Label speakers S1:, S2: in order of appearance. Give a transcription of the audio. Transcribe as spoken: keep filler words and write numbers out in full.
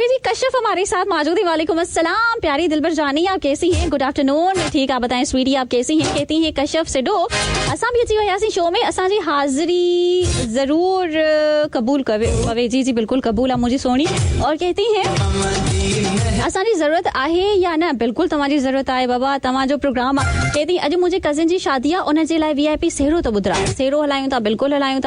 S1: भाभी जी कश्यप हमारे साथ मौजूद है। वालेकुम अस्सलाम प्यारी दिलबर जानी, आप कैसी हैं? Good afternoon. ठीक, आप बताएं स्वीटी आप कैसी हैं? कहती हैं कश्यप से डो असां भी अची वियासीं शो में, असां जी हाज़िरी ज़रूर कबूल कवे। जी जी बिल्कुल कबूल आहे मुंहिंजी सोणी। और कहती हैं असांजी ज़रूरत आहे या न? बिल्कुल तव्हांजी ज़रूरत आहे बाबा, तव्हांजो प्रोग्राम आहे। कहती अॼु मुंहिंजे कज़िन जी शादी आहे, उन जे लाइ वी आई पी सेरो त ॿुधायो, सेरो हलायूं था? बिल्कुलु हलायूं था।